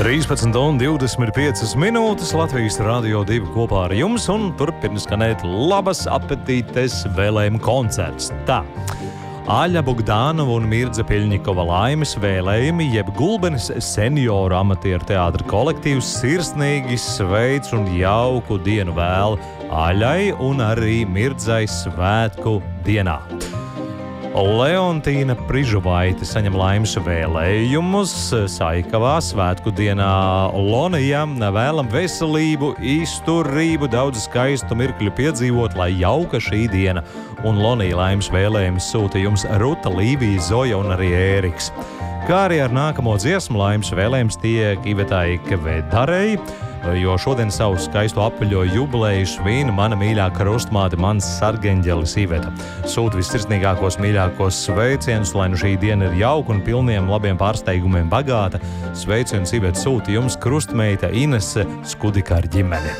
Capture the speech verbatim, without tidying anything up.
trīspadsmit un divdesmit piecas minūtes Latvijas Radio divi kopā ar jums un turpina skanēt labas apetītes vēlējumu koncerts. Tā, Aļa Bogdanova un Mirdza Piļņikova laimes vēlējumi, jeb Gulbenes senioru amatieru teātra kolektīvs sirsnīgi sveic un jauku dienu vēl Aļai un arī Mirdzai svētku dienā. Leontīna Prižuvaite saņem laimes vēlējumus Saikavā svētku dienā. Lonijam vēlam veselību, izturību, daudz skaistu mirkļu piedzīvot, lai jauka šī diena. Un Lonija laimes vēlējumus sūta jums Ruta, Līvija, Zoja un arī Ēriks. Kā arī ar nākamo dziesmu laimes vēlējums tiek Ivetai Kvedarei, jo šodien savu skaisto apaļo jubileju svin mana mīļā krustmāte, mans sargeņģelis Iveta. Sūta vissirsnīgākos mīļākos sveicienus, lai nu šī diena ir jauka un pilniem labiem pārsteigumiem bagāta. Sveicienus Iveta sūta jums krustmeita Inese Skudika ar ģimeni.